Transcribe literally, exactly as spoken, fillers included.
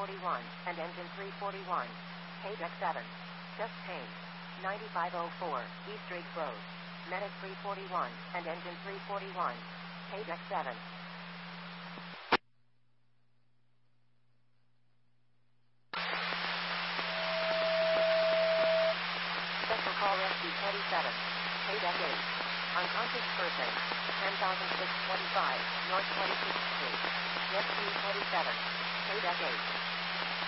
forty-one, and engine three forty-one. Paydeck seven. Just Pain. ninety-five oh four, East Drake Road. Medic three forty-one, and engine three forty-one. Paydeck seven. Special call rescue twenty-seven. Paydeck eight. Unconscious person. ten thousand six hundred twenty-five, North twenty-sixth Street. Rescue twenty-seven. Paydeck eight.